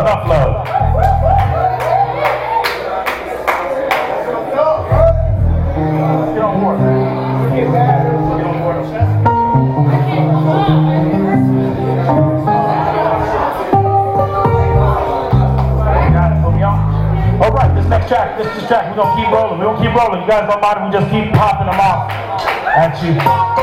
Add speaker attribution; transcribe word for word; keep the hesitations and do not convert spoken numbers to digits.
Speaker 1: enough love. Get on board. Get on board. Got it, put me on. All right, this next track, this is track, we're gonna keep rolling. We're gonna keep rolling. You guys don't mind if we just keep popping them off at you.